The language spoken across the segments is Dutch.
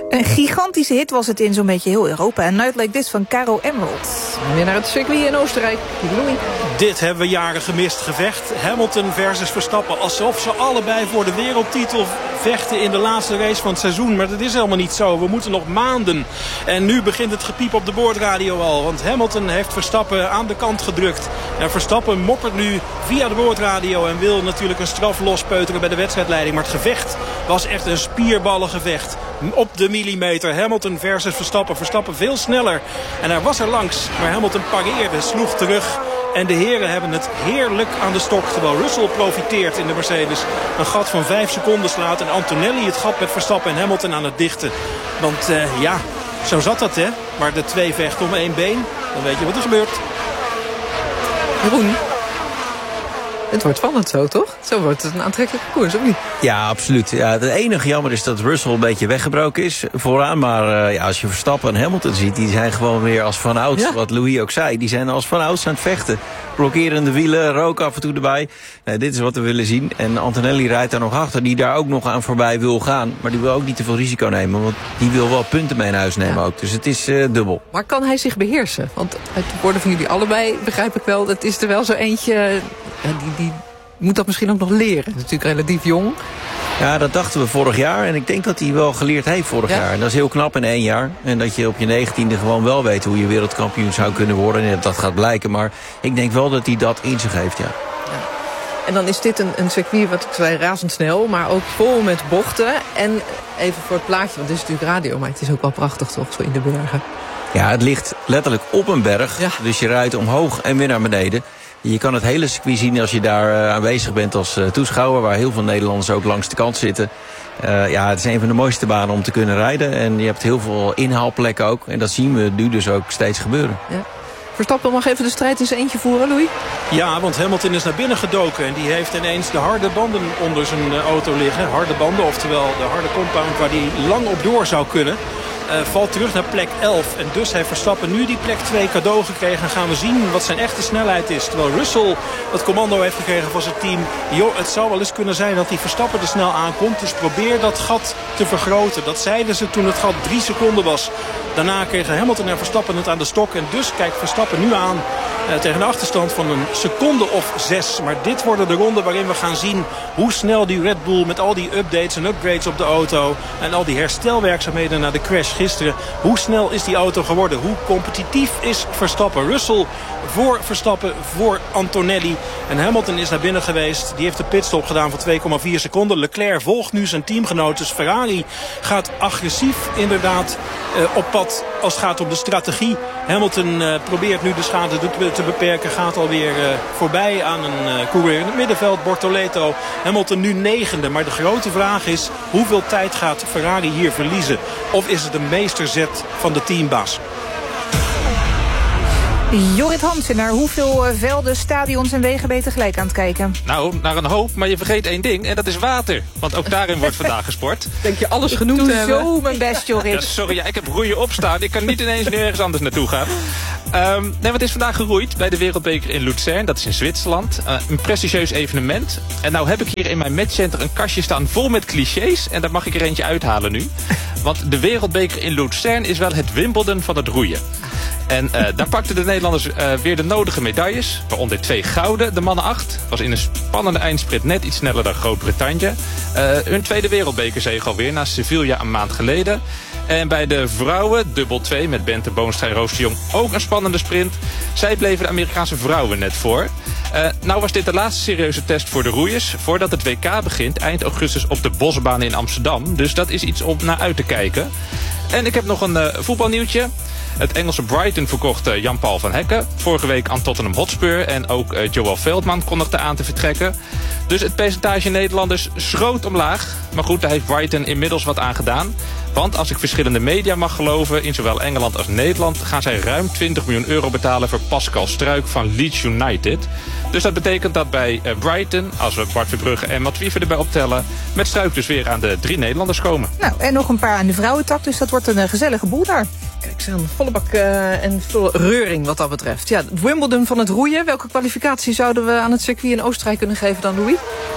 Een gigantische hit was het in zo'n beetje heel Europa. Een Night Like This van Caro Emerald. Weer naar het circuit in Oostenrijk. Louis. Dit hebben we jaren gemist. Gevecht Hamilton versus Verstappen. Alsof ze allebei voor de wereldtitel vechten in de laatste race van het seizoen. Maar dat is helemaal niet zo. We moeten nog maanden. En nu begint het gepiep op de boordradio al. Want Hamilton heeft Verstappen aan de kant gedrukt. En Verstappen moppert nu via de boordradio. En wil natuurlijk een straf lospeuteren bij de wedstrijdleiding. Maar het gevecht was echt een spierballengevecht. Op de millimeter. Hamilton versus Verstappen. Verstappen veel sneller. En hij was er langs. Maar Hamilton pareerde, sloeg terug. En de heren hebben het heerlijk aan de stok. Terwijl Russell profiteert in de Mercedes. Een gat van 5 seconden slaat. En Antonelli het gat met Verstappen en Hamilton aan het dichten. Want ja, zo zat dat, hè. Maar de twee vechten om 1 been. Dan weet je wat er gebeurt. Jeroen. Het wordt spannend zo, toch? Zo wordt het een aantrekkelijke koers, of niet? Ja, absoluut. Ja, het enige jammer is dat Russell een beetje weggebroken is vooraan. Maar ja, als je Verstappen en Hamilton ziet, die zijn gewoon weer als vanouds. Ja. Wat Louis ook zei, die zijn als vanouds aan het vechten. Blokkerende wielen, rook af en toe erbij. Dit is wat we willen zien. En Antonelli rijdt daar nog achter, die daar ook nog aan voorbij wil gaan. Maar die wil ook niet te veel risico nemen, want die wil wel punten mee naar huis nemen ook. Dus het is dubbel. Maar kan hij zich beheersen? Want uit de woorden van jullie allebei begrijp ik wel, dat is er wel zo eentje. Die moet dat misschien ook nog leren. Dat is natuurlijk relatief jong. Ja, dat dachten we vorig jaar. En ik denk dat hij wel geleerd heeft vorig jaar. En dat is heel knap in 1 jaar. En dat je op je 19e gewoon wel weet hoe je wereldkampioen zou kunnen worden. En dat gaat blijken. Maar ik denk wel dat hij dat in zich heeft, ja. En dan is dit een circuit, wat ik zei, razendsnel. Maar ook vol met bochten. En even voor het plaatje, want dit is natuurlijk radio. Maar het is ook wel prachtig, toch, zo in de bergen. Ja, het ligt letterlijk op een berg. Ja. Dus je rijdt omhoog en weer naar beneden. Je kan het hele circuit zien als je daar aanwezig bent als toeschouwer, waar heel veel Nederlanders ook langs de kant zitten. Ja, het is een van de mooiste banen om te kunnen rijden. En je hebt heel veel inhaalplekken ook. En dat zien we nu dus ook steeds gebeuren. Ja. Verstappen mag even de strijd in zijn eentje voeren, Louis? Ja, want Hamilton is naar binnen gedoken. En die heeft ineens de harde banden onder zijn auto liggen. Harde banden, oftewel de harde compound waar hij lang op door zou kunnen. Valt terug naar plek 11. En dus heeft Verstappen nu die plek 2 cadeau gekregen. En gaan we zien wat zijn echte snelheid is. Terwijl Russell het commando heeft gekregen van zijn team. Joh, het zou wel eens kunnen zijn dat die Verstappen er snel aankomt. Dus probeer dat gat te vergroten. Dat zeiden ze toen het gat 3 seconden was. Daarna kregen Hamilton en Verstappen het aan de stok. En dus kijkt Verstappen nu aan tegen een achterstand van een seconde of 6. Maar dit worden de ronden waarin we gaan zien hoe snel die Red Bull met al die updates en upgrades op de auto en al die herstelwerkzaamheden na de crash gisteren. Hoe snel is die auto geworden? Hoe competitief is Verstappen? Russell voor Verstappen, voor Antonelli. En Hamilton is naar binnen geweest. Die heeft de pitstop gedaan van 2,4 seconden. Leclerc volgt nu zijn teamgenoot. Dus Ferrari gaat agressief inderdaad op pad als het gaat om de strategie. Hamilton probeert nu de schade te beperken. Gaat alweer voorbij aan een coureur in het middenveld, Bortoleto. Hamilton nu 9e. Maar de grote vraag is, hoeveel tijd gaat Ferrari hier verliezen? Of is het een meesterzet van de teambaas? Jorrit Hansen, naar hoeveel velden, stadions en wegen ben je tegelijk aan het kijken? Nou, naar een hoop, maar je vergeet 1 ding en dat is water. Want ook daarin wordt vandaag gesport. Denk je alles genoemd te hebben? Zo mijn best, Jorrit. Ja, sorry, ja, ik heb roeien opstaan. Ik kan niet ineens nergens anders naartoe gaan. Nee, wat is vandaag geroeid bij de Wereldbeker in Luzern. Dat is in Zwitserland. Een prestigieus evenement. En nou heb ik hier in mijn matchcenter een kastje staan vol met clichés. En daar mag ik er eentje uithalen nu. Want de Wereldbeker in Luzern is wel het Wimbledon van het roeien. En daar pakten de Nederlanders weer de nodige medailles. Waaronder 2 gouden, de mannen 8. Was in een spannende eindsprint net iets sneller dan Groot-Brittannië. Hun tweede wereldbekerzege alweer, na Sevilla een maand geleden. En bij de vrouwen, dubbel 2 met Bente Boonstra en Roos de Jong, ook een spannende sprint. Zij bleven de Amerikaanse vrouwen net voor. Nou was dit de laatste serieuze test voor de roeiers, voordat het WK begint eind augustus op de Bosbaan in Amsterdam. Dus dat is iets om naar uit te kijken. En ik heb nog een voetbalnieuwtje. Het Engelse Brighton verkocht Jan-Paul van Hekken. Vorige week aan Tottenham Hotspur. En ook Joël Veldman kondigde aan te vertrekken. Dus het percentage Nederlanders schoot omlaag. Maar goed, daar heeft Brighton inmiddels wat aan gedaan. Want als ik verschillende media mag geloven, in zowel Engeland als Nederland, gaan zij ruim 20 miljoen euro betalen voor Pascal Struijk van Leeds United. Dus dat betekent dat bij Brighton, als we Bart Verbrugge en Matt Wiever erbij optellen, met Struijk dus weer aan de 3 Nederlanders komen. Nou, en nog een paar aan de vrouwentak, dus dat wordt een gezellige boel daar. Kijk, ze een volle bak en veel reuring wat dat betreft. Ja, Wimbledon van het roeien. Welke kwalificatie zouden we aan het circuit in Oostenrijk kunnen geven dan, Louis?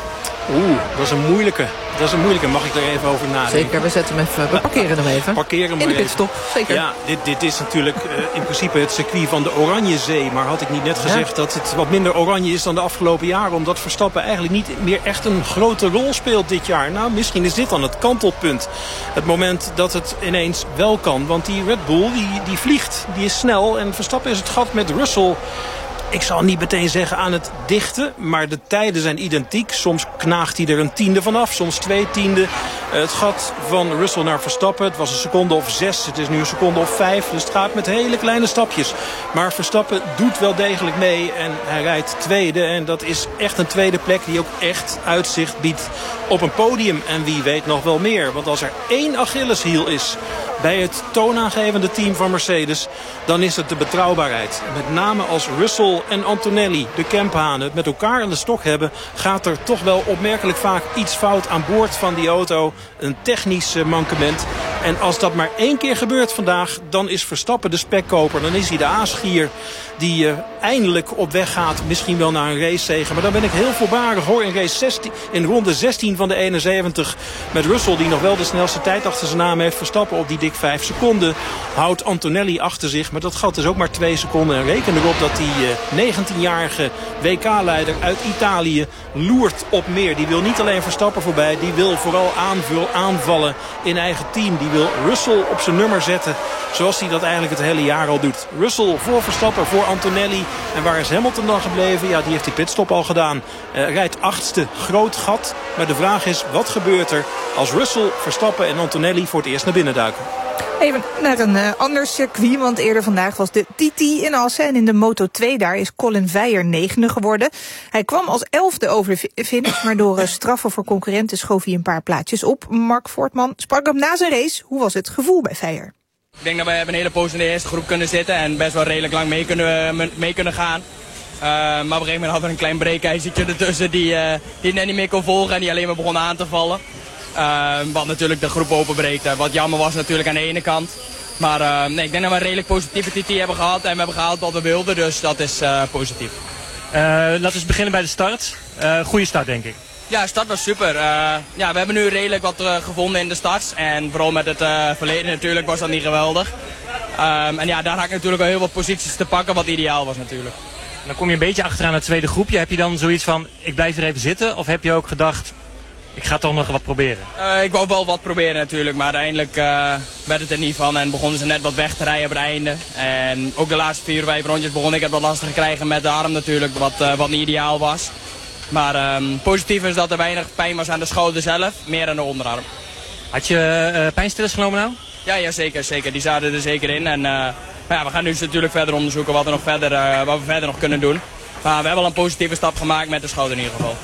Dat is een moeilijke. Mag ik daar even over nadenken? Zeker, we parkeren hem even. Parkeren hem in de pitstop, zeker. Ja, dit is natuurlijk in principe het circuit van de Oranje Zee. Maar had ik niet net gezegd dat het wat minder oranje is dan de afgelopen jaren? Omdat Verstappen eigenlijk niet meer echt een grote rol speelt dit jaar. Nou, misschien is dit dan het kantelpunt. Het moment dat het ineens wel kan. Want die Red Bull, die vliegt, die is snel. En Verstappen is het gat met Russell. Ik zal niet meteen zeggen aan het dichten, maar de tijden zijn identiek. Soms knaagt hij er een tiende vanaf, soms 2 tienden. Het gat van Russell naar Verstappen, het was een seconde of 6, het is nu een seconde of 5. Dus het gaat met hele kleine stapjes. Maar Verstappen doet wel degelijk mee en hij rijdt tweede. En dat is echt een tweede plek die ook echt uitzicht biedt op een podium. En wie weet nog wel meer, want als er 1 Achilleshiel is bij het toonaangevende team van Mercedes, dan is het de betrouwbaarheid. Met name als Russell en Antonelli, de Kemphanen, het met elkaar aan de stok hebben, gaat er toch wel opmerkelijk vaak iets fout aan boord van die auto. Een technisch mankement. En als dat maar 1 keer gebeurt vandaag, dan is Verstappen de spekkoper. Dan is hij de aasgier die eindelijk op weg gaat. Misschien wel naar een racezege. Maar dan ben ik heel voorbarig hoor. In ronde 16 van de 71. Met Russell die nog wel de snelste tijd achter zijn naam heeft. Verstappen op die dik 5 seconden. Houdt Antonelli achter zich. Maar dat gat is ook maar 2 seconden. En reken erop dat die 19-jarige WK-leider uit Italië loert op meer. Die wil niet alleen Verstappen voorbij. Die wil vooral aanvallen in eigen team. Die wil Russell op zijn nummer zetten. Zoals hij dat eigenlijk het hele jaar al doet. Russell voor Verstappen, voor Antonelli. En waar is Hamilton dan gebleven? Ja, die heeft die pitstop al gedaan. Rijdt 8e, groot gat. Maar de vraag is, wat gebeurt er als Russell, Verstappen en Antonelli voor het eerst naar binnen duiken? Even naar een ander circuit, want eerder vandaag was de TT in Assen. En in de Moto2 daar is Colin Veijer 9e geworden. Hij kwam als 11e over de finish, maar door straffen voor concurrenten schoof hij een paar plaatsjes op. Mark Voortman sprak hem na zijn race. Hoe was het gevoel bij Veijer? Ik denk dat wij een hele poos in de eerste groep kunnen zitten en best wel redelijk lang mee kunnen gaan. Maar op een gegeven moment hadden we een klein breekijzertje ertussen die net niet meer kon volgen en die alleen maar begon aan te vallen. Wat natuurlijk de groep openbreekt. Wat jammer was natuurlijk aan de ene kant. Maar ik denk dat we een redelijk positieve TT hebben gehad en we hebben gehaald wat we wilden, dus dat is positief. Laten we eens beginnen bij de start. Goede start denk ik. Ja, de start was super. We hebben nu redelijk wat gevonden in de starts. En vooral met het verleden natuurlijk was dat niet geweldig. En ja, daar had ik natuurlijk al heel wat posities te pakken, wat ideaal was natuurlijk. Dan kom je een beetje achteraan het tweede groepje. Heb je dan zoiets van, ik blijf er even zitten? Of heb je ook gedacht, ik ga toch nog wat proberen? Ik wou wel wat proberen natuurlijk, maar uiteindelijk werd het er niet van. En begonnen ze net wat weg te rijden op het einde. En ook de laatste 4, 5 rondjes begon ik het wat lastig te krijgen met de arm natuurlijk, wat niet ideaal was. Maar positief is dat er weinig pijn was aan de schouder zelf, meer aan de onderarm. Had je pijnstillers genomen nou? Ja, zeker. Die zaten er zeker in. En we gaan nu natuurlijk verder onderzoeken wat we verder nog kunnen doen. Maar we hebben al een positieve stap gemaakt met de schouder in ieder geval.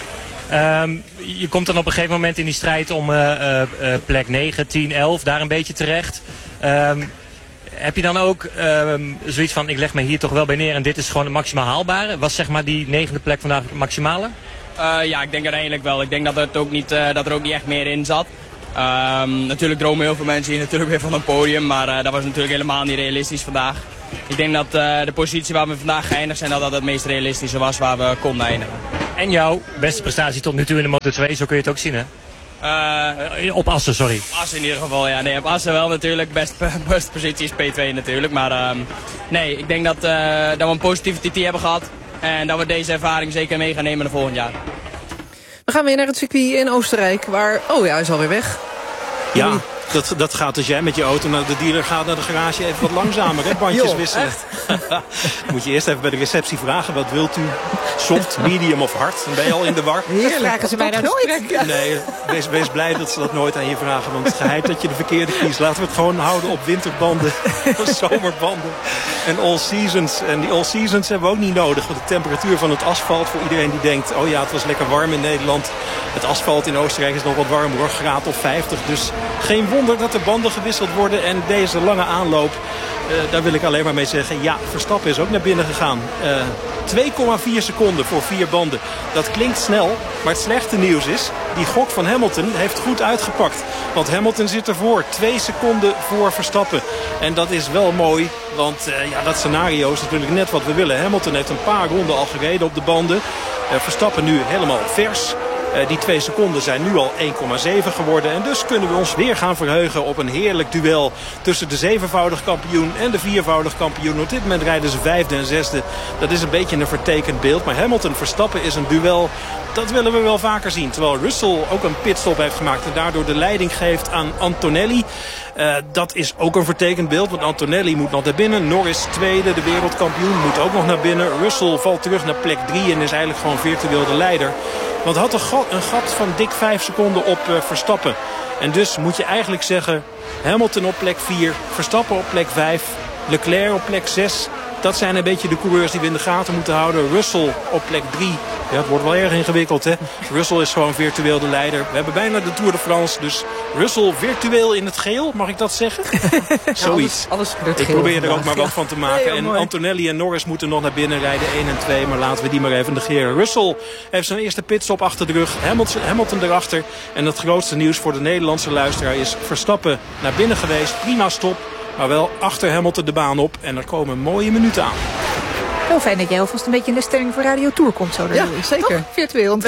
Je komt dan op een gegeven moment in die strijd om plek 9, 10, 11, daar een beetje terecht. Heb je dan ook zoiets van, ik leg me hier toch wel bij neer en dit is gewoon het maximaal haalbare? Was zeg maar die 9e plek vandaag maximale? Ja, ik denk uiteindelijk wel. Ik denk dat er ook niet echt meer in zat. Natuurlijk dromen heel veel mensen hier natuurlijk weer van een podium, maar dat was natuurlijk helemaal niet realistisch vandaag. Ik denk dat de positie waar we vandaag geëindigd zijn, dat het meest realistische was waar we konden eindigen. En jouw beste prestatie tot nu toe in de Moto2, zo kun je het ook zien hè? Op Assen, sorry. Assen in ieder geval, ja. Nee, op Assen wel natuurlijk. Beste positie is P2 natuurlijk. Maar nee, ik denk dat we een positieve TT hebben gehad. En dat we deze ervaring zeker mee gaan nemen naar volgend jaar. We gaan weer naar het circuit in Oostenrijk, waar... Oh ja, hij is alweer weg. Ja, dat gaat als jij met je auto naar de dealer gaat, naar de garage even wat langzamer, hè? Bandjes wisselen. Moet je eerst even bij de receptie vragen, wat wilt u? Soft, medium of hard? Dan ben je al in de war. Heerlijk, vragen ze mij nou nooit. Nee, wees blij dat ze dat nooit aan je vragen. Want het geheim dat je de verkeerde kiest. Laten we het gewoon houden op winterbanden, zomerbanden en all seasons. En die all seasons hebben we ook niet nodig. Want de temperatuur van het asfalt, voor iedereen die denkt, oh ja, het was lekker warm in Nederland. Het asfalt in Oostenrijk is nog wat warmer hoor, graad of 50. Dus geen wonder dat de banden gewisseld worden. En deze lange aanloop, daar wil ik alleen maar mee zeggen, ja, Verstappen is ook naar binnen gegaan. 2,4 seconden voor 4 banden. Dat klinkt snel, maar het slechte nieuws is, die gok van Hamilton heeft goed uitgepakt. Want Hamilton zit ervoor, 2 seconden voor Verstappen. En dat is wel mooi, want dat scenario is natuurlijk net wat we willen. Hamilton heeft een paar ronden al gereden op de banden. Verstappen nu helemaal vers. Die 2 seconden zijn nu al 1,7 geworden. En dus kunnen we ons weer gaan verheugen op een heerlijk duel tussen de 7-voudig kampioen en de 4-voudig kampioen. Op dit moment rijden ze 5e en 6e. Dat is een beetje een vertekend beeld. Maar Hamilton-Verstappen is een duel, dat willen we wel vaker zien. Terwijl Russell ook een pitstop heeft gemaakt en daardoor de leiding geeft aan Antonelli. Dat is ook een vertekend beeld, want Antonelli moet nog naar binnen. Norris tweede, de wereldkampioen, moet ook nog naar binnen. Russell valt terug naar plek 3 en is eigenlijk gewoon virtueel de leider. Want had een gat van dik 5 seconden op Verstappen. En dus moet je eigenlijk zeggen, Hamilton op plek 4, Verstappen op plek 5, Leclerc op plek 6... Dat zijn een beetje de coureurs die we in de gaten moeten houden. Russell op plek 3. Ja, het wordt wel erg ingewikkeld, hè. Russell is gewoon virtueel de leider. We hebben bijna de Tour de France. Dus Russell virtueel in het geel, mag ik dat zeggen? Zoiets. Alles ik probeer er ook maar wat van te maken. Nee, en Antonelli en Norris moeten nog naar binnen rijden. 1 en 2, maar laten we die maar even negeren. Russell heeft zijn eerste pitstop achter de rug. Hamilton erachter. En het grootste nieuws voor de Nederlandse luisteraar is Verstappen naar binnen geweest. Prima stop. Maar wel achter Hamilton de baan op. En er komen mooie minuten aan. Heel fijn dat jij alvast een beetje in de stelling voor Radio Tour komt. Zo ja, zeker. Toch? Virtueel. Want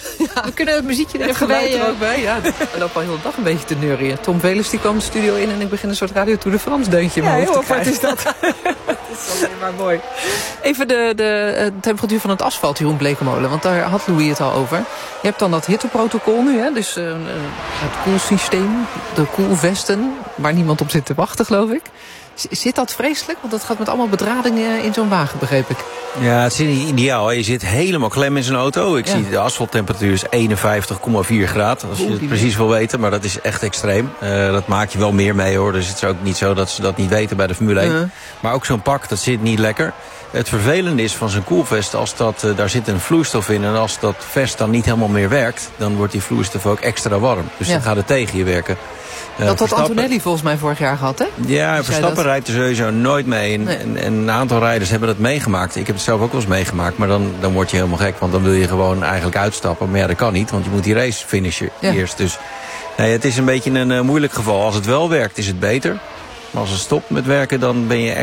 we kunnen het muziekje er even bij. Er ook bij. Ja, ik loop al heel de dag een beetje te neurien. Tom Velers die kwam de studio in en ik begin een soort Radio Tour de France deuntje in mijn hoofd te krijgen. Heel apart is dat. Dat is alleen maar mooi. Even de temperatuur van het asfalt, Jeroen Blekemolen. Want daar had Louis het al over. Je hebt dan dat hitteprotocol nu. Hè? Dus het koelsysteem, de koelvesten, waar niemand op zit te wachten, geloof ik. Zit dat vreselijk? Want dat gaat met allemaal bedradingen in zo'n wagen, begreep ik. Ja, het is niet ideaal. Je zit helemaal klem in zijn auto. Ik zie de asfalttemperatuur is 51,4 graden. Als je het precies wil weten. Maar dat is echt extreem. Dat maak je wel meer mee, hoor. Dus het is ook niet zo dat ze dat niet weten bij de Formule 1. Maar ook zo'n pak, dat zit niet lekker. Het vervelende is van zijn koelvest, als daar zit een vloeistof in. En als dat vest dan niet helemaal meer werkt, dan wordt die vloeistof ook extra warm. Dus dan gaat het tegen je werken. Dat had Antonelli volgens mij vorig jaar gehad, hè? Ja, Verstappen rijdt er sowieso nooit mee. En een aantal rijders hebben dat meegemaakt. Ik heb het zelf ook wel eens meegemaakt. Maar dan word je helemaal gek. Want dan wil je gewoon eigenlijk uitstappen. Maar ja, dat kan niet. Want je moet die race finishen eerst. Dus nee, het is een beetje een moeilijk geval. Als het wel werkt, is het beter. Maar als het stopt met werken, dan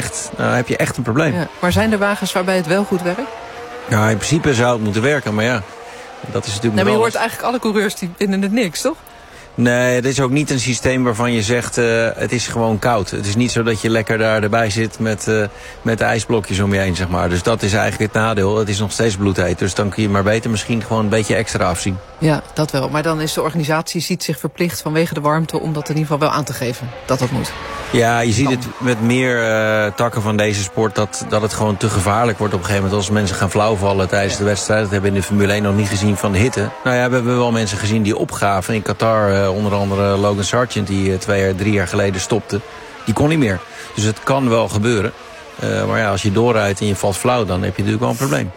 heb je echt een probleem. Ja. Maar zijn er wagens waarbij het wel goed werkt? Ja, in principe zou het moeten werken. Maar ja, dat is natuurlijk maar je hoort eigenlijk alle coureurs die vinden het niks, toch? Nee, het is ook niet een systeem waarvan je zegt, het is gewoon koud. Het is niet zo dat je lekker daar erbij zit met de ijsblokjes om je heen, zeg maar. Dus dat is eigenlijk het nadeel. Het is nog steeds bloedheet. Dus dan kun je maar beter misschien gewoon een beetje extra afzien. Ja, dat wel. Maar dan is de organisatie ziet zich verplicht vanwege de warmte om dat in ieder geval wel aan te geven. Dat moet. Ja, je ziet het met meer takken van deze sport dat het gewoon te gevaarlijk wordt op een gegeven moment. Als mensen gaan flauwvallen tijdens de wedstrijd. Dat hebben we in de Formule 1 nog niet gezien van de hitte. Nou ja, we hebben wel mensen gezien die opgaven. In Qatar onder andere Logan Sargent die 3 jaar geleden stopte. Die kon niet meer. Dus het kan wel gebeuren. Maar ja, als je doorrijdt en je valt flauw, dan heb je natuurlijk wel een probleem.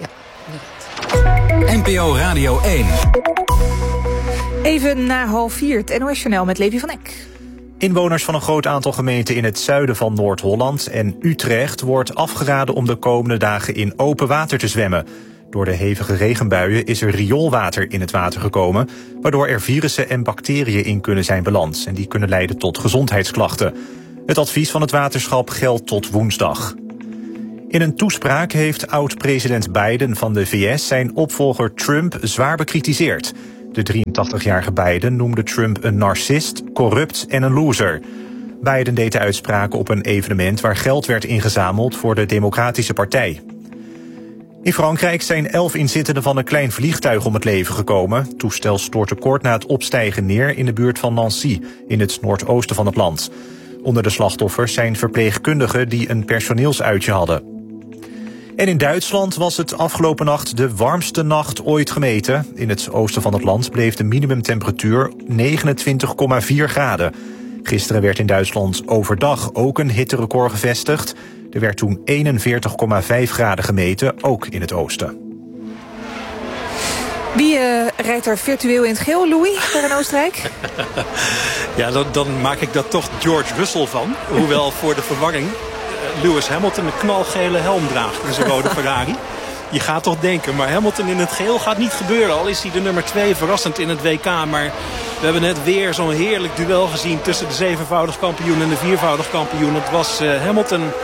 Ja. NPO Radio 1. Even na 3:30 het NOS-journaal met Levi van Eck. Inwoners van een groot aantal gemeenten in het zuiden van Noord-Holland en Utrecht wordt afgeraden om de komende dagen in open water te zwemmen. Door de hevige regenbuien is er rioolwater in het water gekomen, waardoor er virussen en bacteriën in kunnen zijn beland. En die kunnen leiden tot gezondheidsklachten. Het advies van het waterschap geldt tot woensdag. In een toespraak heeft oud-president Biden van de VS zijn opvolger Trump zwaar bekritiseerd. De 83-jarige Biden noemde Trump een narcist, corrupt en een loser. Biden deed de uitspraken op een evenement waar geld werd ingezameld voor de Democratische Partij. In Frankrijk zijn 11 inzittenden van een klein vliegtuig om het leven gekomen. Het toestel stortte kort na het opstijgen neer in de buurt van Nancy, in het noordoosten van het land. Onder de slachtoffers zijn verpleegkundigen die een personeelsuitje hadden. En in Duitsland was het afgelopen nacht de warmste nacht ooit gemeten. In het oosten van het land bleef de minimumtemperatuur 29,4 graden. Gisteren werd in Duitsland overdag ook een hitterecord gevestigd. Er werd toen 41,5 graden gemeten, ook in het oosten. Wie rijdt er virtueel in het geel, Louis, daar in Oostenrijk? Ja, dan maak ik daar toch George Russell van. Hoewel voor de verwarring Lewis Hamilton een knalgele helm draagt in zijn rode Ferrari. Je gaat toch denken, maar Hamilton in het geel gaat niet gebeuren. Al is hij de nummer 2 verrassend in het WK. Maar we hebben net weer zo'n heerlijk duel gezien tussen de 7-voudig kampioen en de 4-voudig kampioen. Het was Hamilton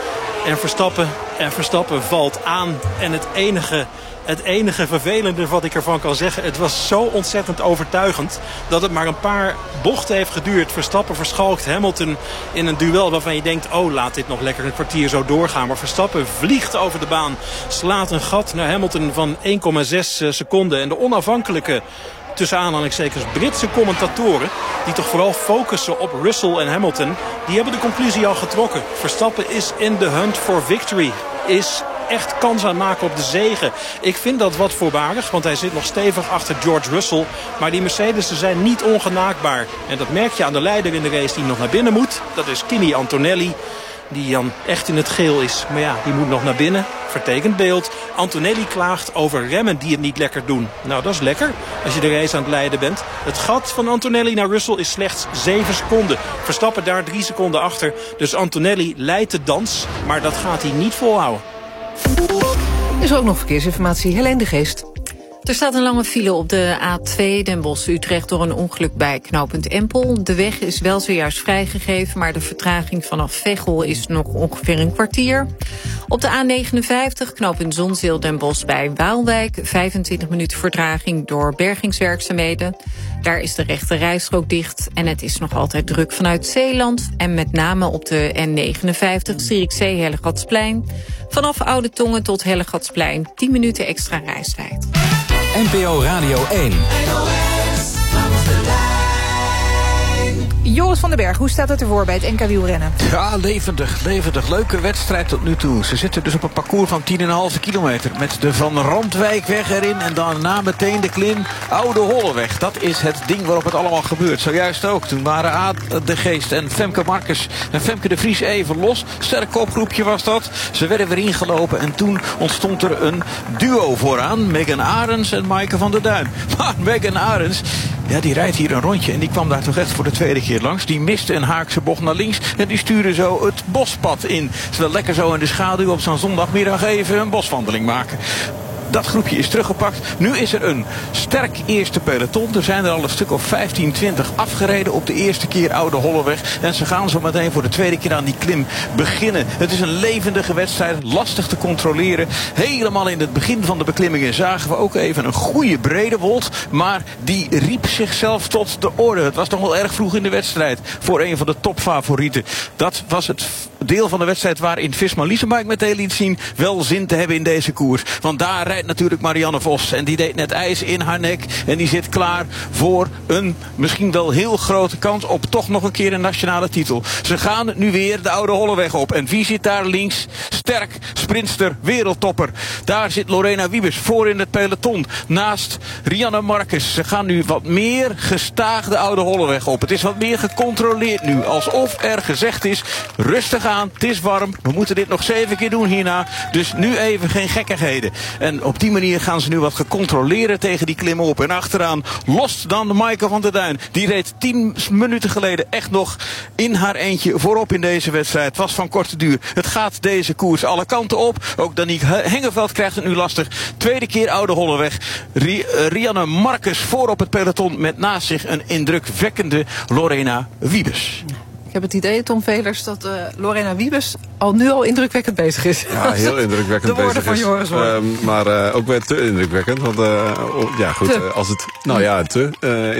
En Verstappen valt aan. En het enige vervelende wat ik ervan kan zeggen, het was zo ontzettend overtuigend dat het maar een paar bochten heeft geduurd. Verstappen verschalkt Hamilton in een duel waarvan je denkt, oh, laat dit nog lekker een kwartier zo doorgaan. Maar Verstappen vliegt over de baan, slaat een gat naar Hamilton van 1,6 seconden. En de onafhankelijke, tussen aanhalingstekens, Britse commentatoren, die toch vooral focussen op Russell en Hamilton, die hebben de conclusie al getrokken. Verstappen is in the hunt for victory. Is echt kans aan maken op de zege. Ik vind dat wat voorbarig, want hij zit nog stevig achter George Russell. Maar die Mercedes'en zijn niet ongenaakbaar. En dat merk je aan de leider in de race die nog naar binnen moet. Dat is Kimi Antonelli, die dan echt in het geel is. Maar ja, die moet nog naar binnen. Vertekend beeld. Antonelli klaagt over remmen die het niet lekker doen. Nou, dat is lekker als je de race aan het leiden bent. Het gat van Antonelli naar Russell is slechts 7 seconden. Verstappen daar 3 seconden achter. Dus Antonelli leidt de dans, maar dat gaat hij niet volhouden. Er is ook nog verkeersinformatie. Helene de Geest. Er staat een lange file op de A2 Den Bosch-Utrecht door een ongeluk bij knooppunt Empel. De weg is wel zojuist vrijgegeven, maar de vertraging vanaf Veghel is nog ongeveer een kwartier. Op de A59 knooppunt Zonzeel Den Bosch bij Waalwijk, 25 minuten vertraging door bergingswerkzaamheden. Daar is de rechte rijstrook dicht en het is nog altijd druk vanuit Zeeland. En met name op de N59 Zierikzee-Hellegatsplein. Vanaf Oude Tongen tot Hellegatsplein 10 minuten extra reistijd. NPO Radio 1. Joris van den Berg, hoe staat het ervoor bij het NK wielrennen? Ja, levendig. Leuke wedstrijd tot nu toe. Ze zitten dus op een parcours van 10,5 kilometer. Met de Van Randwijkweg erin en daarna meteen de klim Oude Holleweg. Dat is het ding waarop het allemaal gebeurt. Zojuist ook. Toen waren Aad de Geest en Femke Marcus en Femke de Vries even los. Sterk kopgroepje was dat. Ze werden weer ingelopen en toen ontstond er een duo vooraan. Megan Arends en Maaike van der Duin. Maar Megan Arends, ja, die rijdt hier een rondje en die kwam daar toch echt voor de tweede keer langs. Die miste een haakse bocht naar links en die stuurde zo het bospad in. Ze wil lekker zo in de schaduw op zo'n zondagmiddag even een boswandeling maken. Dat groepje is teruggepakt. Nu is er een sterk eerste peloton. Er zijn er al een stuk of 15, 20 afgereden op de eerste keer Oude Holleweg. En ze gaan zo meteen voor de tweede keer aan die klim beginnen. Het is een levendige wedstrijd, lastig te controleren. Helemaal in het begin van de beklimmingen zagen we ook even een goede Bredewold. Maar die riep zichzelf tot de orde. Het was toch wel erg vroeg in de wedstrijd voor een van de topfavorieten. Dat was het deel van de wedstrijd waarin Visma Leasebike meteen liet zien wel zin te hebben in deze koers. Want daar rijdt natuurlijk Marianne Vos. En die deed net ijs in haar nek. En die zit klaar voor een misschien wel heel grote kans op toch nog een keer een nationale titel. Ze gaan nu weer de Oude Holleweg op. En wie zit daar links? Sterk, sprinster, wereldtopper. Daar zit Lorena Wiebes voor in het peloton. Naast Rianne Marcus. Ze gaan nu wat meer gestaag de Oude Holleweg op. Het is wat meer gecontroleerd nu. Alsof er gezegd is, rustig aan, het is warm. We moeten dit nog 7 keer doen hierna. Dus nu even geen gekkigheden. En op die manier gaan ze nu wat gecontroleerd tegen die klimmen op. En achteraan lost dan de Maaike van der Duin. Die reed 10 minuten geleden echt nog in haar eentje voorop in deze wedstrijd. Het was van korte duur. Het gaat deze koers alle kanten op. Ook Danique Hengeveld krijgt het nu lastig. Tweede keer Oude Holleweg. Rianne Marcus voor op het peloton met naast zich een indrukwekkende Lorena Wiebes. Ik heb het idee, Tom Velers, dat Lorena Wiebes nu al indrukwekkend bezig is. Ja, heel indrukwekkend bezig is. De woorden van Joris hoor. Maar ook weer te indrukwekkend. Want ja, goed, als het... Nou ja,